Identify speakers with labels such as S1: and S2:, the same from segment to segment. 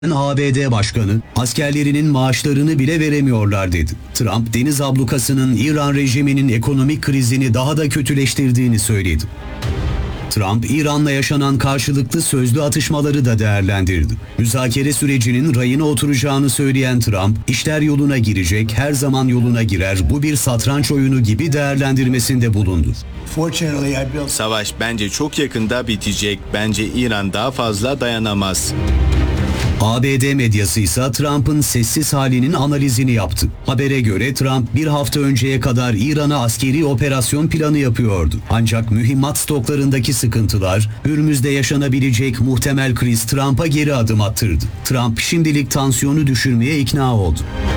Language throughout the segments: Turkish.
S1: ABD Başkanı, askerlerinin maaşlarını bile veremiyorlar dedi. Trump, deniz ablukasının İran rejiminin ekonomik krizini daha da kötüleştirdiğini söyledi. Trump, İran'la yaşanan karşılıklı sözlü atışmaları da değerlendirdi. Müzakere sürecinin rayına oturacağını söyleyen Trump, işler yoluna girecek, her zaman yoluna girer, bu bir satranç oyunu gibi değerlendirmesinde bulundu.
S2: Savaş bence çok yakında bitecek. Bence İran daha fazla dayanamaz.
S1: ABD medyası ise Trump'ın sessiz halinin analizini yaptı. Habere göre Trump bir hafta önceye kadar İran'a askeri operasyon planı yapıyordu. Ancak mühimmat stoklarındaki sıkıntılar, Hürmüz'de yaşanabilecek muhtemel kriz Trump'a geri adım attırdı. Trump şimdilik tansiyonu düşürmeye ikna oldu.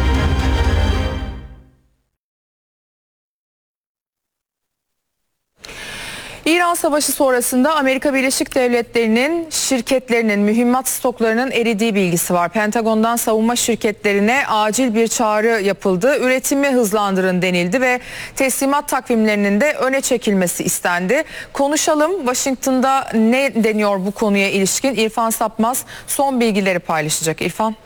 S3: İran Savaşı sonrasında Amerika Birleşik Devletleri'nin şirketlerinin mühimmat stoklarının eridiği bilgisi var. Pentagon'dan savunma şirketlerine acil bir çağrı yapıldı. Üretimi hızlandırın denildi ve teslimat takvimlerinin de öne çekilmesi istendi. Konuşalım. Washington'da ne deniyor bu konuya ilişkin? İrfan Sapmaz son bilgileri paylaşacak. İrfan.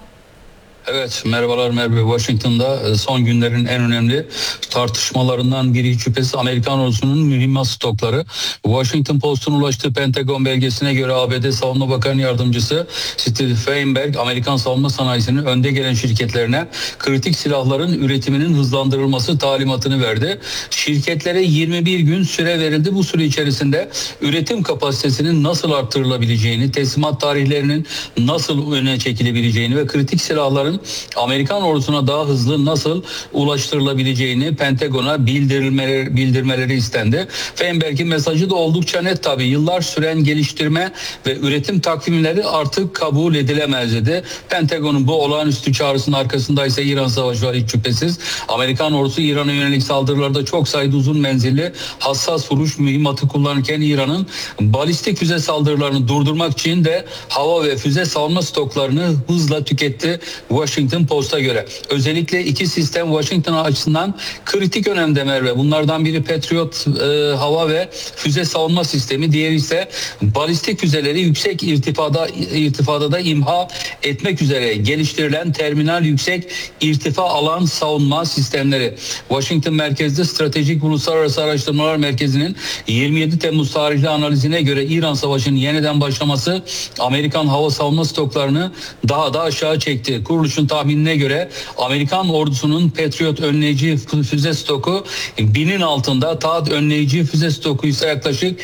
S4: Evet, merhabalar Merve. Washington'da son günlerin en önemli tartışmalarından biri hiç şüphesiz Amerikan ordusunun mühimmat stokları. Washington Post'un ulaştığı Pentagon belgesine göre ABD Savunma Bakanı Yardımcısı Steve Feinberg, Amerikan savunma sanayisinin önde gelen şirketlerine kritik silahların üretiminin hızlandırılması talimatını verdi. Şirketlere 21 gün süre verildi. Bu süre içerisinde üretim kapasitesinin nasıl arttırılabileceğini, teslimat tarihlerinin nasıl öne çekilebileceğini ve kritik silahların Amerikan ordusuna daha hızlı nasıl ulaştırılabileceğini Pentagon'a bildirmeleri istendi. Feinberg'in mesajı da oldukça net tabii. Yıllar süren geliştirme ve üretim takvimleri artık kabul edilemez dedi. Pentagon'un bu olağanüstü çağrısının arkasında ise İran Savaşı var hiç şüphesiz. Amerikan ordusu İran'a yönelik saldırılarda çok sayıda uzun menzilli hassas vuruş mühimmatı kullanırken İran'ın balistik füze saldırılarını durdurmak için de hava ve füze savunma stoklarını hızla tüketti. Washington Post'a göre. Özellikle iki sistem Washington açısından kritik önemde Merve. Bunlardan biri Patriot hava ve füze savunma sistemi. Diğeri ise balistik füzeleri yüksek irtifada da imha etmek üzere geliştirilen terminal yüksek irtifa alan savunma sistemleri. Washington merkezli Stratejik Uluslararası Araştırmalar Merkezi'nin 27 Temmuz tarihli analizine göre İran Savaşı'nın yeniden başlaması Amerikan hava savunma stoklarını daha da aşağı çekti. Kuruluşun tahminine göre Amerikan ordusunun Patriot önleyici füze stoku 1000'in altında, THAAD önleyici füze stoku ise yaklaşık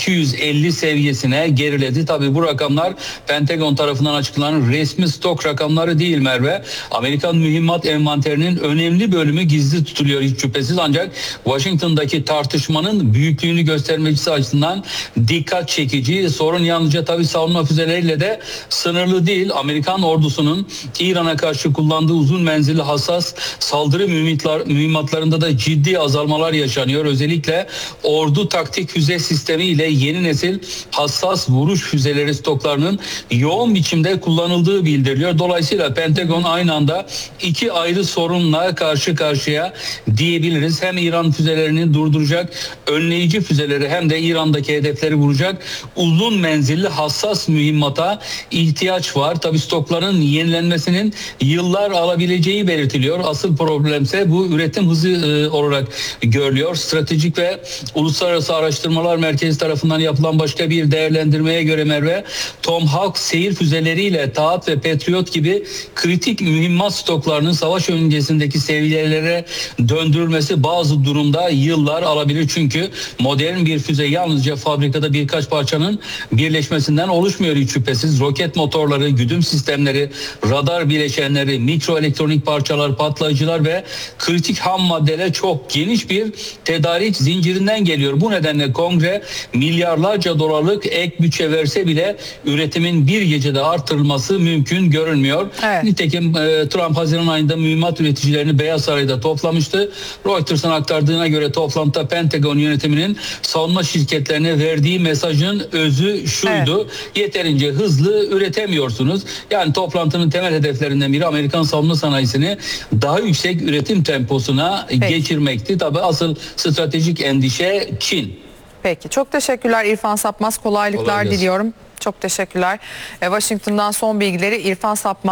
S4: 250 seviyesine geriledi. Tabii bu rakamlar Pentagon tarafından açıklanan resmi stok rakamları değil Merve. Amerikan mühimmat envanterinin önemli bölümü gizli tutuluyor hiç şüphesiz, ancak Washington'daki tartışmanın büyüklüğünü göstermesi açısından dikkat çekici. Sorun yalnızca tabii savunma füzeleriyle de sınırlı değil. Amerikan ordusunun İran'a karşı kullandığı uzun menzilli hassas saldırı mühimmatlarında da ciddi azalmalar yaşanıyor. Özellikle ordu taktik füze sistemi ile yeni nesil hassas vuruş füzeleri stoklarının yoğun biçimde kullanıldığı bildiriliyor. Dolayısıyla Pentagon aynı anda iki ayrı sorunla karşı karşıya diyebiliriz. Hem İran füzelerini durduracak önleyici füzeleri hem de İran'daki hedefleri vuracak uzun menzilli hassas mühimmata ihtiyaç var. Tabii stokların yenilenmesinin yıllar alabileceği belirtiliyor. Asıl problemse bu üretim hızı olarak görülüyor. Stratejik ve Uluslararası Araştırmalar Merkezi tarafından yapılan başka bir değerlendirmeye göre Merve, Tomahawk seyir füzeleriyle THAAD ve Patriot gibi kritik mühimmat stoklarının savaş öncesindeki seviyelere döndürülmesi bazı durumda yıllar alabilir. Çünkü modern bir füze yalnızca fabrikada birkaç parçanın birleşmesinden oluşmuyor hiç şüphesiz. Roket motorları, güdüm sistemleri, radar bileşenleri, mikroelektronik parçalar, patlayıcılar ve kritik ham maddeler çok geniş bir tedarik zincirinden geliyor. Bu nedenle Kongre milyarlarca dolarlık ek bütçe verse bile üretimin bir gecede artırılması mümkün görünmüyor. Evet. Nitekim Trump Haziran ayında mühimmat üreticilerini Beyaz Saray'da toplamıştı. Reuters'ın aktardığına göre toplantıda Pentagon yönetiminin savunma şirketlerine verdiği mesajın özü şuydu: evet, yeterince hızlı üretemiyorsunuz. Yani toplantının temel hedeflerinden biri Amerikan savunma sanayisini daha yüksek üretim temposuna geçirmekti. Tabii asıl stratejik endişe Çin.
S3: Peki, çok teşekkürler İrfan Sapmaz. Kolaylıklar diliyorum. Çok teşekkürler. Washington'dan son bilgileri İrfan Sapmaz